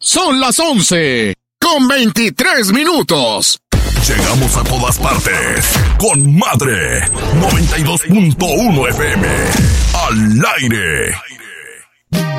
Son las 11:23. Llegamos a todas partes con Madre 92.1 FM. Al aire.